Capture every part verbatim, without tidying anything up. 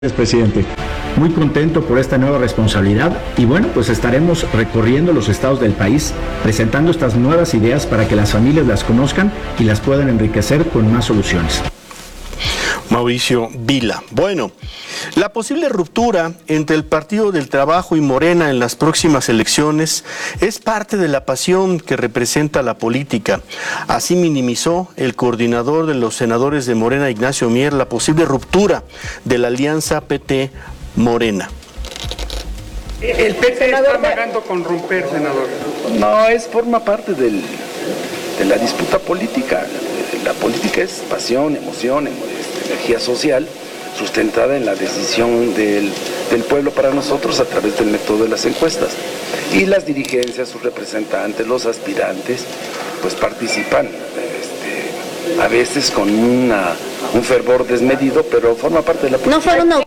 Gracias, presidente. Muy contento por esta nueva responsabilidad y bueno, pues estaremos recorriendo los estados del país, presentando estas nuevas ideas para que las familias las conozcan y las puedan enriquecer con más soluciones. Mauricio Vila. Bueno, la posible ruptura entre el Partido del Trabajo y Morena en las próximas elecciones es parte de la pasión que representa la política. Así minimizó el coordinador de los senadores de Morena, Ignacio Mier, la posible ruptura de la alianza P T Morena. El P T está amagando con romper, senador. No, es forma parte del, de la disputa política. La política es pasión, emoción, energía social, sustentada en la decisión del, del pueblo para nosotros a través del método de las encuestas. Y las dirigencias, sus representantes, los aspirantes, pues participan este, a veces con una, un fervor desmedido, pero forma parte de la política. No fueron no.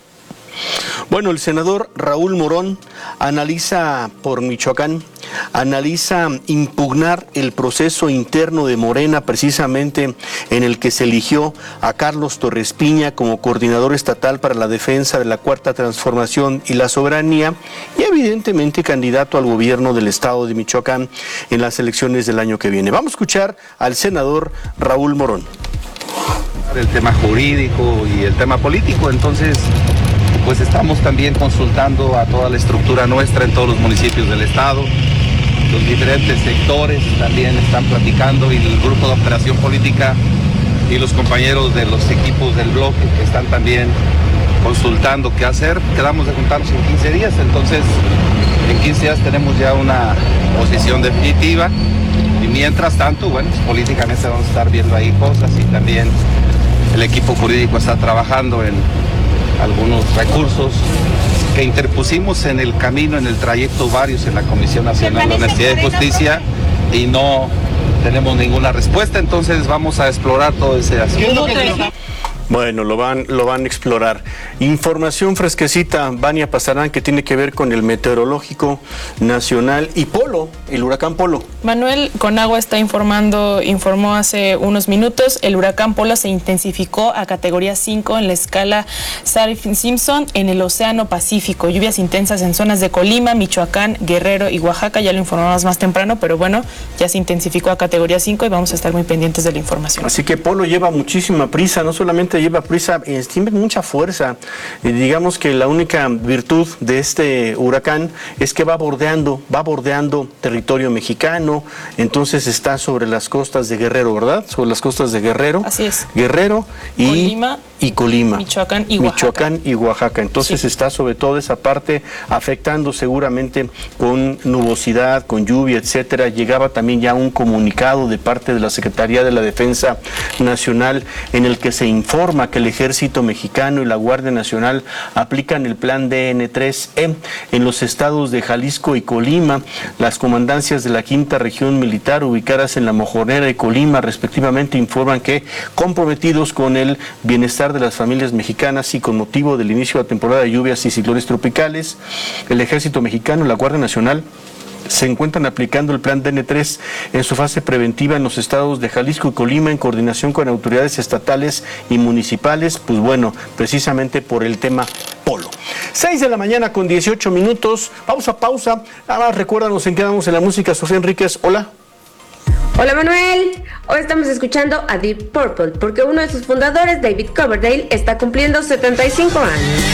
Bueno, el senador Raúl Morón analiza por Michoacán, analiza impugnar el proceso interno de Morena, precisamente en el que se eligió a Carlos Torres Piña como coordinador estatal para la defensa de la Cuarta Transformación y la soberanía, y evidentemente candidato al gobierno del estado de Michoacán en las elecciones del año que viene. Vamos a escuchar al senador Raúl Morón. El tema jurídico y el tema político, entonces pues estamos también consultando a toda la estructura nuestra en todos los municipios del estado. Los diferentes sectores también están platicando y el grupo de operación política y los compañeros de los equipos del bloque que están también consultando qué hacer. Quedamos de juntarnos en quince días, entonces en quince días tenemos ya una posición definitiva y mientras tanto, bueno, pues, políticamente vamos a estar viendo ahí cosas y también el equipo jurídico está trabajando en algunos recursos que interpusimos en el camino, en el trayecto varios en la Comisión Nacional de Honestidad y Justicia y no tenemos ninguna respuesta, entonces vamos a explorar todo ese asunto. Bueno, lo van, lo van a explorar. Información fresquecita, Vania Pasarán, que tiene que ver con el meteorológico nacional y Polo, el huracán Polo. Manuel Conagua está informando, informó hace unos minutos, el huracán Polo se intensificó a categoría cinco en la escala Saffir-Simpson en el Océano Pacífico. Lluvias intensas en zonas de Colima, Michoacán, Guerrero y Oaxaca, ya lo informamos más temprano, pero bueno, ya se intensificó a categoría cinco y vamos a estar muy pendientes de la información. Así que Polo lleva muchísima prisa, no solamente lleva prisa, eh, tiene mucha fuerza. Eh, digamos que la única virtud de este huracán es que va bordeando, va bordeando territorio mexicano, entonces está sobre las costas de Guerrero, ¿verdad? Sobre las costas de Guerrero. Así es. Guerrero y Colima, y Colima. Michoacán y Oaxaca. Michoacán y Oaxaca. Entonces sí, está sobre todo esa parte afectando seguramente con nubosidad, con lluvia, etcétera. Llegaba también ya un comunicado de parte de la Secretaría de la Defensa Nacional en el que se informa que el Ejército Mexicano y la Guardia Nacional aplican el plan D N tres E en los estados de Jalisco y Colima. Las comandancias de la Quinta Región Militar ubicadas en La Mojonera y Colima respectivamente informan que comprometidos con el bienestar de las familias mexicanas y con motivo del inicio de la temporada de lluvias y ciclones tropicales, el Ejército Mexicano y la Guardia Nacional se encuentran aplicando el plan D N tres en su fase preventiva en los estados de Jalisco y Colima en coordinación con autoridades estatales y municipales, pues bueno, precisamente por el tema Polo. seis de la mañana con dieciocho minutos, vamos a pausa, nada más recuérdanos en qué damos en la música. Sofía Enríquez, hola. Hola Manuel, hoy estamos escuchando a Deep Purple porque uno de sus fundadores, David Coverdale, está cumpliendo setenta y cinco años.